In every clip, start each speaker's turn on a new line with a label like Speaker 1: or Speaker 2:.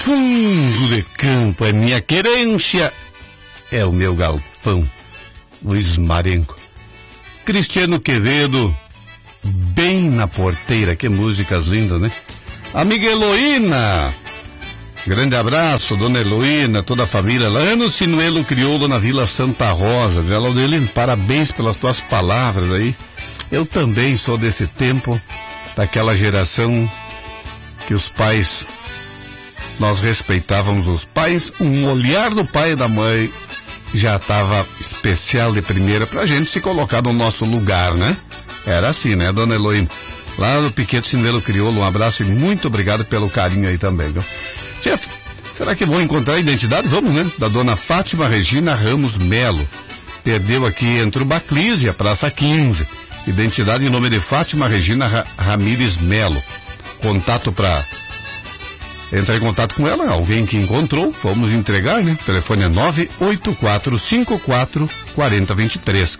Speaker 1: fundo de campo é minha querência, é o meu galpão. Luiz Marenco. Cristiano Quevedo, bem na porteira. Que músicas lindas, né? Amiga Heloína, grande abraço, dona Heloína, toda a família lá no Sinuelo Crioulo, na Vila Santa Rosa. Laudelino, parabéns pelas tuas palavras aí. Eu também sou desse tempo, daquela geração que os pais, nós respeitávamos os pais, um olhar do pai e da mãe já estava especial de primeira pra gente se colocar no nosso lugar, né? Era assim, né, dona Heloína? Lá no Piquete Sinuelo Crioulo, um abraço e muito obrigado pelo carinho aí também, viu? Chefe, será que vou encontrar a identidade? Vamos, né? Da dona Fátima Regina Ramos Melo. Perdeu aqui entre o Baclise e a Praça 15. Identidade em nome de Fátima Regina Ramires Melo. Contato para entrar em contato com ela, alguém que encontrou, vamos entregar, né? O telefone é 984544023.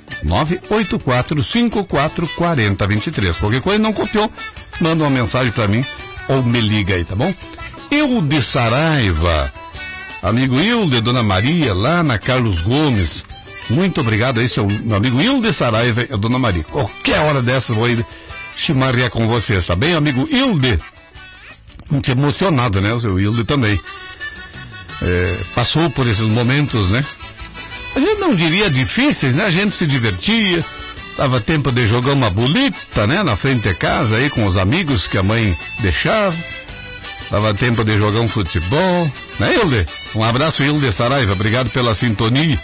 Speaker 1: 984544023. Qualquer coisa não copiou, manda uma mensagem para mim ou me liga aí, tá bom? Hilde Saraiva, amigo Hilde, dona Maria, lá na Carlos Gomes. Muito obrigado, esse é o meu amigo Hilde Saraiva e a dona Maria. Qualquer hora dessa eu vou ir chimarrear com vocês, tá bem, amigo Hilde? Muito emocionado, né? O seu Hilde também. Passou por esses momentos, né? A gente não diria difíceis, né? A gente se divertia, dava tempo de jogar uma bolita, né? Na frente de casa aí com os amigos que a mãe deixava. Dava tempo de jogar um futebol, né, Hilde? Um abraço, Hilde Saraiva, obrigado pela sintonia.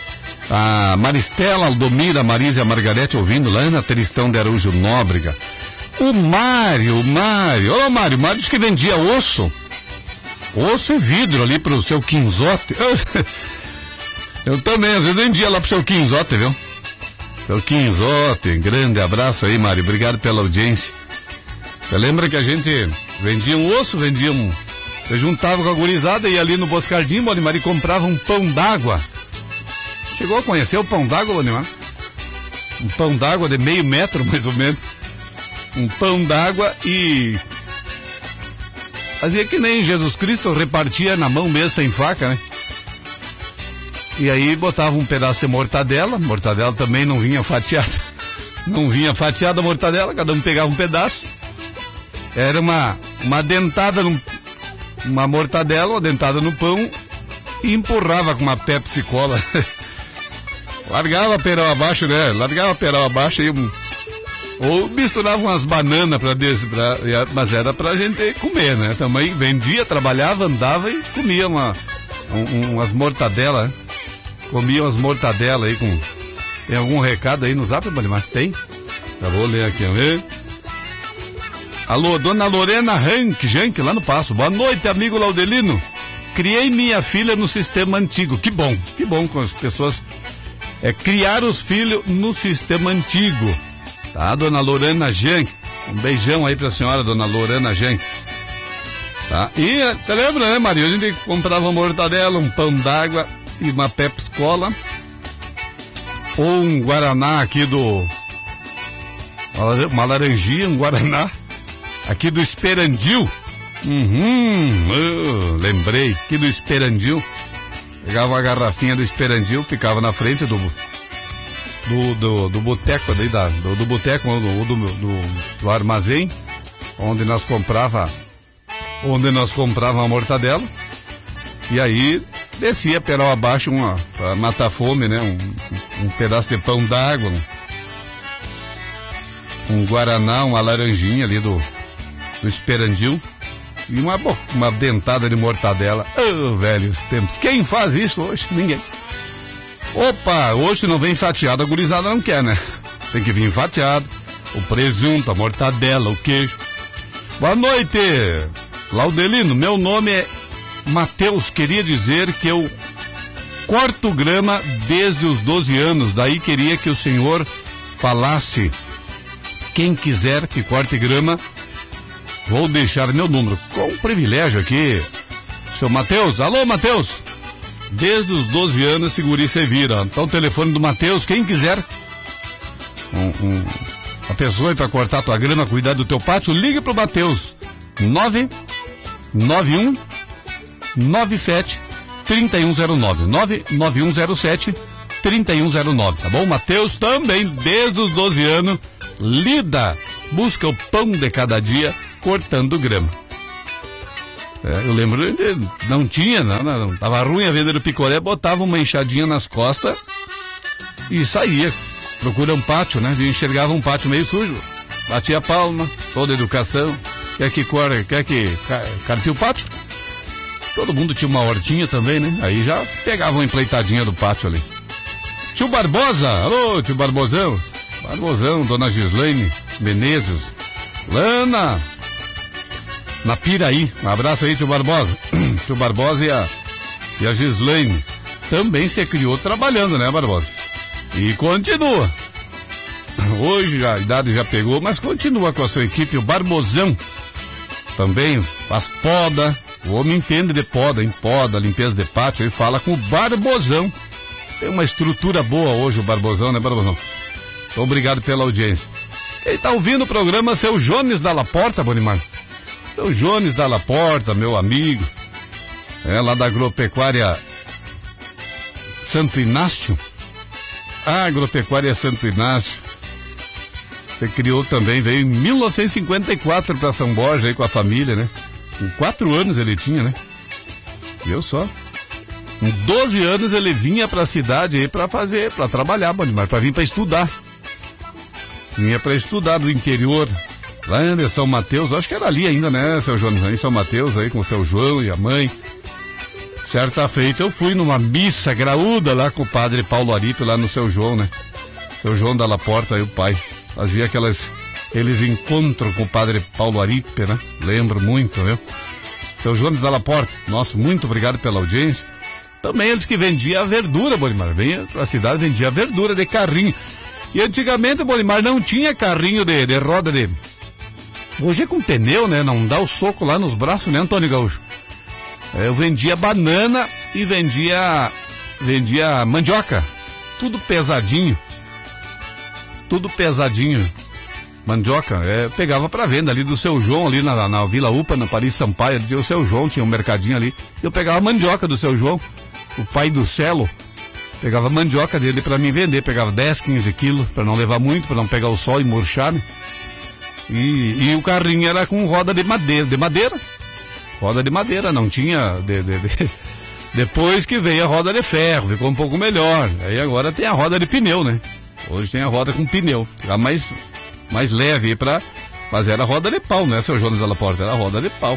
Speaker 1: A Maristela, Aldomira, Marisa e a Margarete ouvindo lá na Tristão de Araújo Nóbrega. O Mário, olha o Mário disse que vendia osso e vidro ali pro seu Quinzote. Eu também, às vezes vendia lá pro seu Quinzote, viu? Seu Quinzote, grande abraço aí, Mário, obrigado pela audiência. Você lembra que a gente vendia um osso, eu juntava com a gurizada e ia ali no Boscardinho, Bonimar, e comprava um pão d'água. Chegou a conhecer o pão d'água, Bonimar? Um pão d'água de meio metro, mais ou menos. Um pão d'água e fazia que nem Jesus Cristo, repartia na mão mesmo, sem faca, né? E aí botava um pedaço de mortadela também não vinha fatiada. Não vinha fatiada a mortadela, cada um pegava um pedaço. Era uma dentada, uma mortadela, uma dentada no pão e empurrava com uma Pepsi Cola. Largava perão abaixo, né? E ou misturava umas bananas mas era pra gente comer, né? Também vendia, trabalhava, andava e comia umas mortadelas, né? Comia umas mortadelas aí com... Tem algum recado aí no Zap, mas tem? Já vou ler aqui, né? Alô, dona Lorena Jank, lá no Passo. Boa noite, amigo Laudelino. Criei minha filha no sistema antigo. Que bom com as pessoas criar os filhos no sistema antigo. Tá, dona Lorena Jank? Um beijão aí pra senhora, dona Lorena Jank. Tá? E você lembra, né, Maria? A gente comprava uma mortadela, um pão d'água e uma Pepsi Cola. Ou um Guaraná aqui uma laranjinha, um Guaraná aqui do Esperandil. Lembrei, aqui do Esperandil. Pegava uma garrafinha do Esperandil, ficava na frente do boteco daí, do boteco ou do armazém, onde nós comprava a mortadela. E aí descia perão abaixo pra matar a fome, né? Um pedaço de pão d'água, um Guaraná, uma laranjinha ali do Esperandil e uma dentada de mortadela. Velhos tempos. Quem faz isso hoje? Ninguém. Opa, hoje não vem fatiado, a gurizada não quer, né? Tem que vir fatiado, o presunto, a mortadela, o queijo. Boa noite, Laudelino, meu nome é Matheus, queria dizer que eu corto grama desde os 12 anos, daí queria que o senhor falasse. Quem quiser que corte grama, vou deixar meu número. Com privilégio aqui, seu Matheus. Alô, Matheus. Desde os 12 anos, esse guri se vira. Então, o telefone do Matheus, quem quiser uma pessoa para cortar tua grama, cuidar do teu pátio, liga pro Matheus. 991 3109, 99107-3109, tá bom? Matheus também, desde os 12 anos, busca o pão de cada dia, cortando grama. Eu lembro, não tinha, não, tava ruim a venda do picolé, botava uma enxadinha nas costas e saía, procura um pátio, né? Enxergava um pátio meio sujo, batia a palma, toda educação, quer que carpia o pátio? Todo mundo tinha uma hortinha também, né? Aí já pegava uma empleitadinha do pátio ali. Tio Barbosa, alô, tio Barbosão, dona Gislaine Menezes, Lana, na Piraí, um abraço aí, tio Barbosa. Tio Barbosa e a Gislaine também se criou trabalhando, né, Barbosa? E continua. Hoje a idade já pegou, mas continua com a sua equipe, o Barbosão. Também faz poda, o homem entende de poda, limpeza de pátio, ele fala com o Barbosão. Tem uma estrutura boa hoje o Barbosão, né, Barbosão? Então, obrigado pela audiência. Quem tá ouvindo o programa, seu Jones da Laporta, Bonimar. Seu Jones da Laporta, meu amigo, lá da Agropecuária Santo Inácio. Agropecuária Santo Inácio. Você criou também, veio em 1954 para São Borja aí com a família, né? Com 4 anos ele tinha, né? Viu só? Com 12 anos ele vinha para a cidade aí para trabalhar, Bonimar, para vir para estudar. Vinha para estudar do interior. Lá em São Mateus, acho que era ali ainda, né, seu Jones, em São Mateus, aí com o seu João e a mãe. Certa feita eu fui numa missa graúda lá com o padre Paulo Aripe, lá no seu João, né? Seu João da Laporta, aí o pai. Fazia eles encontram com o padre Paulo Aripe, né? Lembro muito, viu? Seu Jones da Laporta, nosso, muito obrigado pela audiência. Também eles que vendiam verdura, Bonimar, vinha pra cidade, vendia verdura de carrinho. E antigamente, Bonimar, não tinha carrinho de roda de... Hoje é com pneu, né? Não dá o soco lá nos braços, né, Antônio Gaúcho? Eu vendia banana e vendia mandioca. Tudo pesadinho. Mandioca, pegava pra venda ali do seu João, ali na Vila Upa, na Paris Sampaio. O seu João tinha um mercadinho ali. Eu pegava mandioca do seu João, o pai do Celo. Pegava mandioca dele pra mim vender. Pegava 10, 15 quilos, pra não levar muito, pra não pegar o sol e murchar, né? E o carrinho era com roda de madeira. Roda de madeira, não tinha... Depois que veio a roda de ferro, ficou um pouco melhor. Aí agora tem a roda de pneu, né? Hoje tem a roda com pneu. Fica mais leve aí pra... Mas era roda de pau, né, seu Jones da Laporta? Era roda de pau.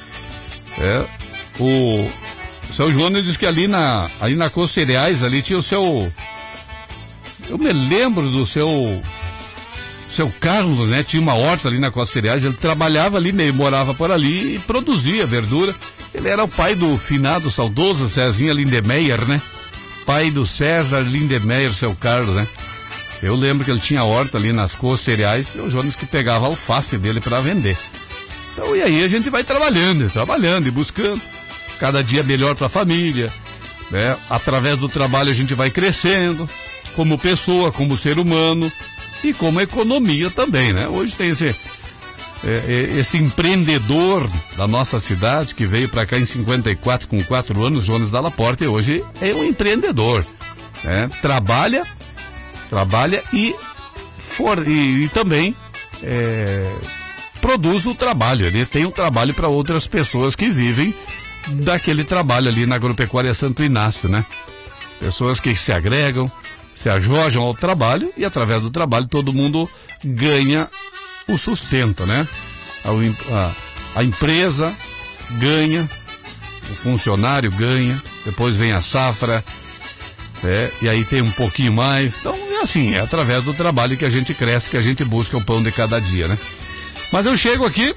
Speaker 1: O seu Jones diz que ali na Cereais, ali tinha o seu... Eu me lembro do seu Carlos, né? Tinha uma horta ali na Cereais, ele trabalhava ali, morava por ali e produzia verdura. Ele era o pai do finado, saudoso Cezinha Lindemeyer, né? Pai do César Lindemeyer, seu Carlos, né? Eu lembro que ele tinha horta ali nas Cereais, e o Jones que pegava a alface dele para vender. Então, e aí a gente vai trabalhando e buscando cada dia melhor para a família, né? Através do trabalho a gente vai crescendo, como pessoa, como ser humano, e como economia também, né? Hoje tem esse empreendedor da nossa cidade que veio para cá em 54 com 4 anos, Jones da Laporta, e hoje é um empreendedor, né? Trabalha e também produz o trabalho. Ele tem um trabalho para outras pessoas que vivem daquele trabalho ali na Agropecuária Santo Inácio, né? Pessoas que se agregam, se ajojam ao trabalho e através do trabalho todo mundo ganha o sustento, né? A empresa ganha, o funcionário ganha, depois vem a safra, e aí tem um pouquinho mais. Então é assim, é através do trabalho que a gente cresce, que a gente busca o pão de cada dia, né? Mas eu chego aqui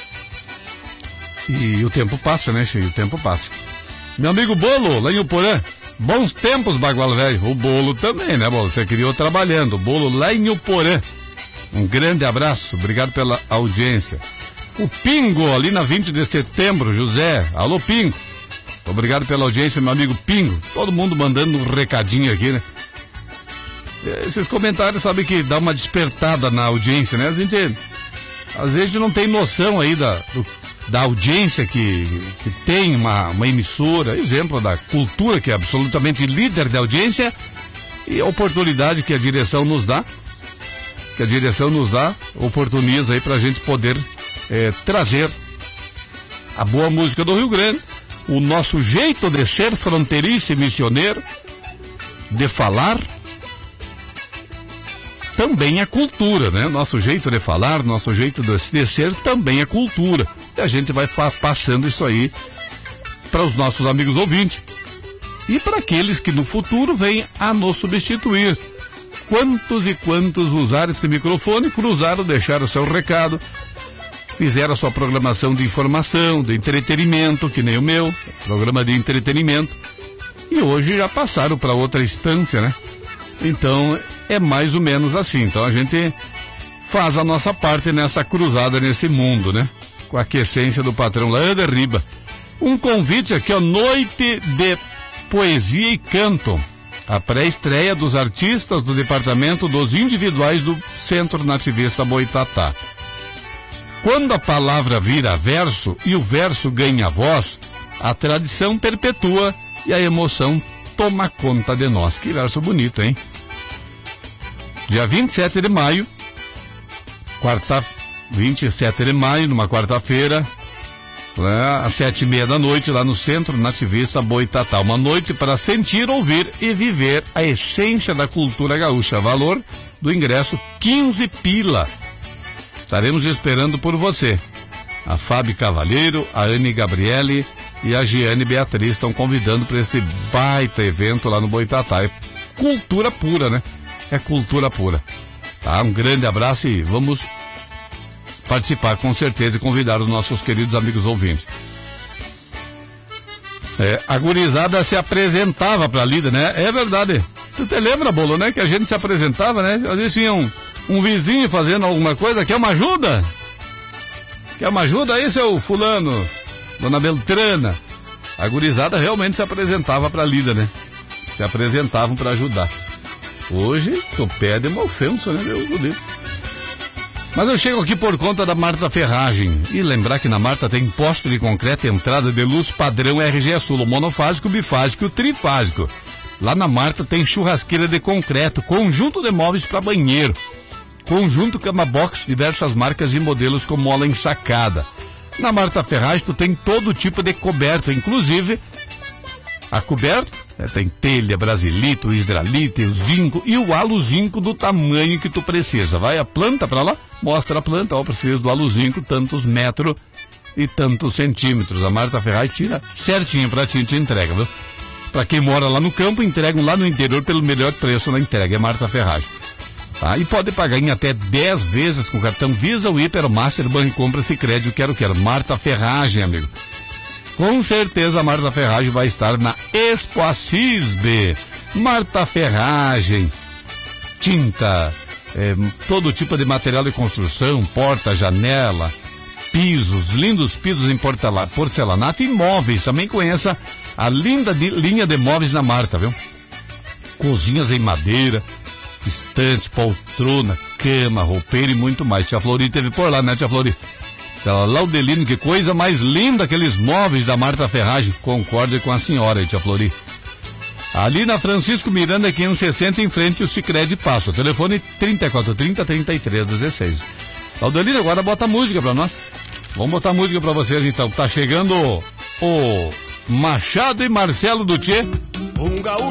Speaker 1: e o tempo passa, né, Chico? O tempo passa. Meu amigo Bolo, lá em Uporã, bons tempos, Bagual Velho. O Bolo também, né, Bolo? Você criou trabalhando. O Bolo lá em Uporã. Um grande abraço, obrigado pela audiência. O Pingo, ali na 20 de setembro, José. Alô, Pingo. Obrigado pela audiência, meu amigo Pingo. Todo mundo mandando um recadinho aqui, né? Esses comentários, sabe que dá uma despertada na audiência, né? A gente, às vezes, não tem noção aí da audiência que tem uma emissora, exemplo da cultura, que é absolutamente líder de audiência, e a oportunidade que a direção nos dá, oportuniza aí pra gente poder trazer a boa música do Rio Grande, o nosso jeito de ser fronteiriço e missioneiro, de falar, também é cultura, né? Nosso jeito de falar, nosso jeito de ser também é cultura. E a gente vai passando isso aí para os nossos amigos ouvintes e para aqueles que no futuro vêm a nos substituir. Quantos e quantos usaram este microfone, cruzaram, deixaram o seu recado, fizeram a sua programação de informação, de entretenimento, que nem o meu, programa de entretenimento, e hoje já passaram para outra instância, né? Então, é mais ou menos assim. Então, a gente faz a nossa parte nessa cruzada, nesse mundo, né? Com a aquiescência do patrão Lander Riba. Um convite aqui, ó, Noite de Poesia e Canto. A pré-estreia dos artistas do Departamento dos Individuais do Centro Nativista Boitatá. Quando a palavra vira verso e o verso ganha voz, a tradição perpetua e a emoção toma conta de nós. Que verso bonito, hein? Dia 27 de maio, 27 de maio, numa quarta-feira, às 7:30 da noite, lá no Centro Nativista Boitatá. Uma noite para sentir, ouvir e viver a essência da cultura gaúcha. Valor do ingresso, 15 pila. Estaremos esperando por você. A Fábio Cavalheiro, a Anne Gabriele e a Giane Beatriz estão convidando para este baita evento lá no Boitatá. É cultura pura, né? É cultura pura. Tá? Um grande abraço e vamos participar com certeza e convidar os nossos queridos amigos ouvintes. A gurizada se apresentava pra Lida, né? É verdade. Tu te lembra, Bolo, né? Que a gente se apresentava, né? Às vezes tinha um vizinho fazendo alguma coisa. Quer uma ajuda? Quer uma ajuda aí, seu fulano? Dona Beltrana. A gurizada realmente se apresentava pra Lida, né? Se apresentavam pra ajudar. Hoje, tu pede uma ofensa, né, meu Deus? Mas eu chego aqui por conta da Marta Ferragem. E lembrar que na Marta tem poste de concreto, entrada de luz padrão RG Sul, o monofásico, o bifásico e o trifásico. Lá na Marta tem churrasqueira de concreto, conjunto de móveis para banheiro, conjunto cama box, diversas marcas e modelos com mola ensacada. Na Marta Ferragem tu tem todo tipo de coberto, inclusive a coberta, tem telha, brasilito, hidralite, o zinco e o aluzinco do tamanho que tu precisa. Vai a planta pra lá, mostra a planta, ó, precisa do aluzinco, tantos metros e tantos centímetros. A Marta Ferraz tira certinho pra ti e te entrega, viu? Pra quem mora lá no campo, entregam lá no interior pelo melhor preço na entrega, é Marta Ferraz. Tá? E pode pagar em até 10 vezes com cartão Visa, o Hiper, Master, Banco, Sicredi, quero. Marta Ferragem, amigo. Com certeza a Marta Ferragem vai estar na Expo Assis B. Marta Ferragem, tinta, todo tipo de material de construção, porta, janela, pisos, lindos pisos em porcelanato e móveis. Também conheça a linda linha de móveis na Marta, viu? Cozinhas em madeira, estante, poltrona, cama, roupeiro e muito mais. Tia Flori teve por lá, né, Tia Flori? Laudelino, que coisa mais linda, aqueles móveis da Marta Ferragem. Concorde com a senhora, Tia Flori. Ali na Francisco Miranda, 560, em frente ao Sicredi Passo. O telefone 3430-3316. Laudelino, agora bota música pra nós. Vamos botar música pra vocês então. Tá chegando o Machado e Marcelo do Tchê.